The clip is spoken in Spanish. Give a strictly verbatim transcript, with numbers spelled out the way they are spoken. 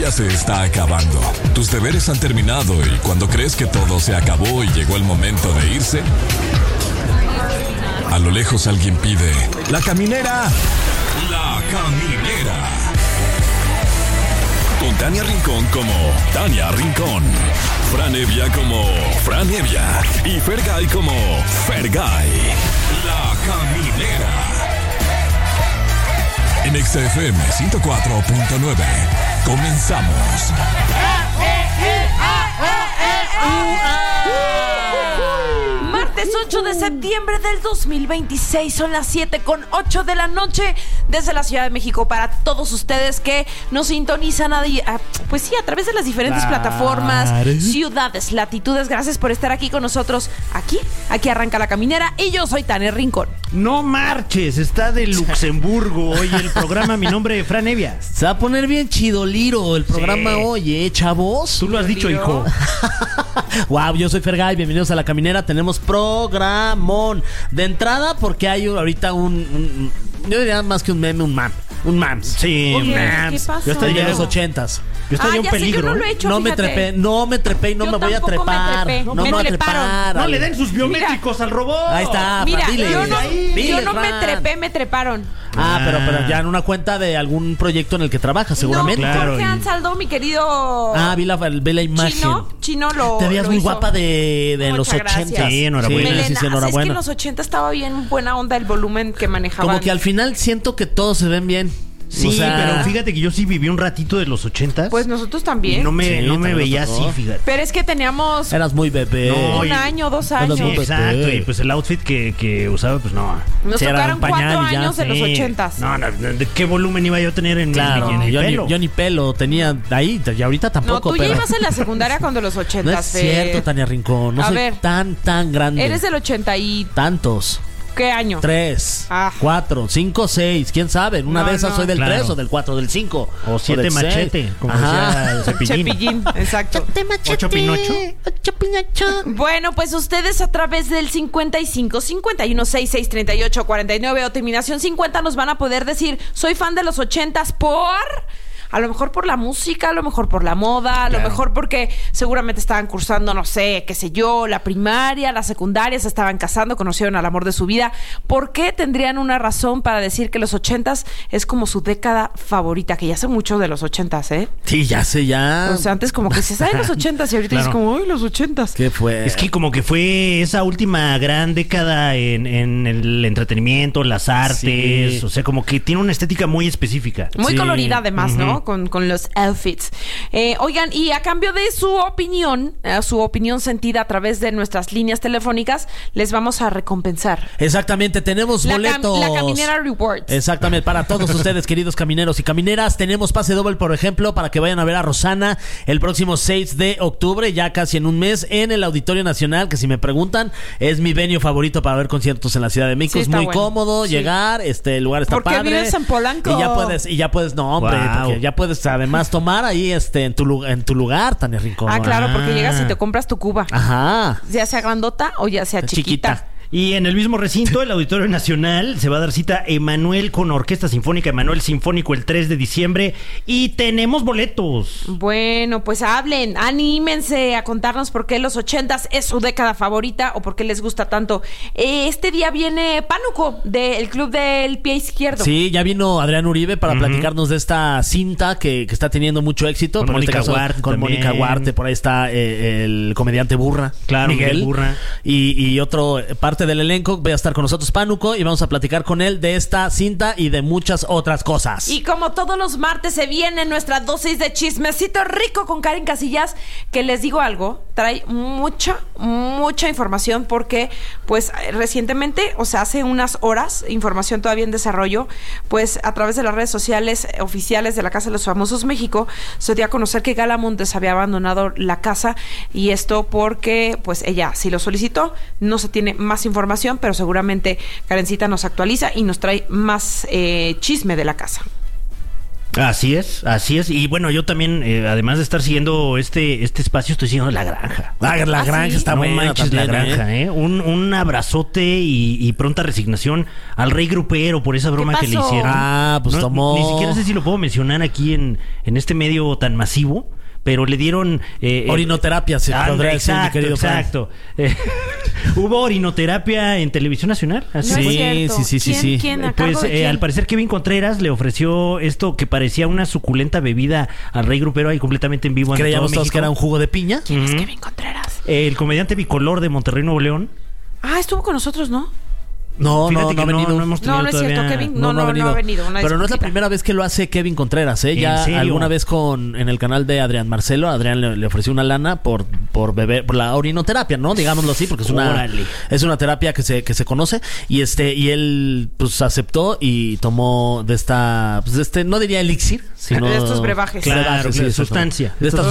día se está acabando. Tus deberes han terminado y cuando crees que todo se acabó y llegó el momento de irse, a lo lejos alguien pide: ¡La caminera! ¡La caminera! Con Tania Rincón como Tania Rincón, Fran Evia como Fran Evia y Fergay como Fergay. La caminera. En X F M ciento cuatro punto nueve. Comenzamos. Martes ocho de septiembre del dos mil veintiséis, son las siete con ocho de la noche desde la Ciudad de México para todos ustedes que nos sintonizan a, a, pues sí, a través de las diferentes claro. plataformas, ciudades, latitudes. Gracias por estar aquí con nosotros. Aquí, aquí arranca La Caminera y yo soy Tania Rincón. No marches, está de Luxemburgo hoy el programa. Mi nombre es Fran Evia. Se va a poner bien chido, Liro, el programa sí. hoy, ¿eh, chavos? Tú lo has dicho, hijo. Wow, yo soy Fergay, bienvenidos a La Caminera. Tenemos programón. De entrada, porque hay ahorita un, un yo diría más que un meme, un mam. Un mams. Sí, un mams. Yo estoy en los ochentas. Yo estoy ah, en un peligro. Sé, yo no lo he hecho, no me trepé, no me trepé y no yo me voy a trepar. Me no me, me voy a trepar. No le den sus biométricos Mira, al robot. Ahí está. Mira, dile, yo no, dile, yo no Fran. me trepé, me treparon. Ah, ah, pero, pero ya en una cuenta de algún proyecto en el que trabajas, seguramente. No, claro, Jorge y... Ansaldo, mi querido. Ah, vi la, vi la imagen. Chino, Chino lo. Te veías lo muy hizo. guapa de, de los ochentas. Sí, enhorabuena. Sí, Melena, sí, sí, enhorabuena. Es que en los ochenta estaba bien buena onda el volumen que manejaban. Como que al final siento que todos se ven bien. Sí, o sea, pero fíjate que yo sí viví un ratito de los ochentas. Pues nosotros también. Y no me, sí, no me veía así, fíjate. Pero es que teníamos... Eras muy bebé. No, un y... año, dos años. Sí, exacto, y pues el outfit que, que usaba, pues no. Nos sí, tocaron cuatro años sí. de los ochentas. No, no, ¿de qué volumen iba yo a tener en, claro, en el yo pelo? Ni, yo ni pelo tenía ahí, y ahorita tampoco. No, tú pero... ya ibas en la secundaria cuando los ochentas. No es cierto, Tania Rincón, no a soy ver, tan, tan grande. Eres del ochenta y... Tantos. ¿Qué año? Tres, ah. cuatro, cinco, seis, quién sabe. En una no, de esas no. soy del claro. tres o del cuatro, del cinco. O siete o machete, seis. como Ajá. decía Cepillín. Cepillín, exacto. Ocho Pinocho. Ocho Pinocho. Bueno, pues ustedes a través del cincuenta y cinco, cincuenta y uno, sesenta y seis, treinta y ocho, cuarenta y nueve o terminación cincuenta nos van a poder decir: soy fan de los ochentas por... A lo mejor por la música, a lo mejor por la moda, a lo claro. mejor porque seguramente estaban cursando, no sé, qué sé yo, la primaria, la secundaria, se estaban casando, conocieron al amor de su vida. ¿Por qué tendrían una razón para decir que los ochentas es como su década favorita? Que ya sé mucho de los ochentas, ¿eh? Sí, ya sé, ya. O sea, antes como que se saben los ochentas y ahorita claro. es como, ¡ay, los ochentas! ¿Qué fue? Es que como que fue esa última gran década en, en el entretenimiento, las artes, sí. o sea, como que tiene una estética muy específica. Muy sí. colorida además, uh-huh. ¿no? Con, con los outfits. Eh, oigan, y a cambio de su opinión, eh, su opinión sentida a través de nuestras líneas telefónicas, les vamos a recompensar. Exactamente, tenemos la boletos. Cam- la Caminera Rewards. Exactamente, para todos ustedes, queridos camineros y camineras. Tenemos pase doble, por ejemplo, para que vayan a ver a Rosana el próximo seis de octubre, ya casi en un mes, en el Auditorio Nacional, que si me preguntan, es mi venue favorito para ver conciertos en la Ciudad de México. Sí, es muy bueno. cómodo sí. llegar, este el lugar está porque padre. Porque vives en Polanco. Y ya puedes, y ya puedes, no, hombre, wow. porque ya puedes además tomar ahí este en tu en tu lugar, Tania Rincón. Ah, claro, porque ah. llegas y te compras tu cuba. Ajá. Ya sea grandota o ya sea chiquita. chiquita. Y en el mismo recinto, el Auditorio Nacional, se va a dar cita Emanuel con Orquesta Sinfónica Emanuel Sinfónico el tres de diciembre. Y tenemos boletos. Bueno, pues hablen, anímense a contarnos por qué los ochentas es su década favorita o por qué les gusta tanto. Este día viene Pánuco del Club del Pie Izquierdo. Sí, ya vino Adrián Uribe para uh-huh. platicarnos de esta cinta que, que está teniendo mucho éxito. Con por Mónica este caso, Huarte con también. Mónica Huarte, por ahí está eh, el comediante Burra. Claro, Miguel, Miguel Burra. Y, y otro parte del elenco va a estar con nosotros Pánuco y vamos a platicar con él de esta cinta y de muchas otras cosas. Y como todos los martes se viene nuestra dosis de chismecito rico con Karen Casillas, que les digo algo, trae mucha, mucha información porque pues recientemente, o sea, hace unas horas, información todavía en desarrollo, pues a través de las redes sociales oficiales de la Casa de los Famosos México, se dio a conocer que Gala Montes había abandonado la casa y esto porque pues ella sí lo solicitó, no se tiene más información, pero seguramente Karencita nos actualiza y nos trae más eh, chisme de la casa. Así es, así es. Y bueno, yo también, eh, además de estar siguiendo este, este espacio, estoy siguiendo La Granja. Ah, la ¿Ah, granja sí? está No buena manches, también, La Granja, ¿eh? Un, un abrazote y, y pronta resignación al rey grupero por esa broma que le pasó? hicieron. Ah, pues No, tomó- Ni siquiera sé si lo puedo mencionar aquí en, en este medio tan masivo, pero le dieron... eh, Orinoterapia, se ah, podría decir, mi exacto, querido Fran. exacto. Eh, ¿Hubo orinoterapia en Televisión Nacional? No Así es Sí, cierto. sí, sí, sí, ¿Quién, sí. quién? ¿A Eh, cargo Pues de eh, quién? al parecer Kevin Contreras le ofreció esto que parecía una suculenta bebida al rey grupero ahí completamente en vivo. ante Creíamos todo todos México. que era un jugo de piña. ¿Quién es Ujú. Kevin Contreras? El comediante bicolor de Monterrey, Nuevo León. Ah, estuvo con nosotros, ¿no? No, Fíjate no, que no ha no, venido. no hemos tenido No, no es cierto, todavía- Kevin. No, no, no ha venido. Una Pero no es la disculpita. primera vez que lo hace Kevin Contreras, ¿eh? ¿En Ya serio? alguna vez con en el canal de Adrián Marcelo, Adrián le, le ofreció una lana por por beber por la orinoterapia, ¿no? Digámoslo así, porque es una Órale. es una terapia que se que se conoce y este y él pues aceptó y tomó de esta pues de este no diría elixir, sino De estos brebajes. Claro, brebajes, claro, exacto. sustancia. De esta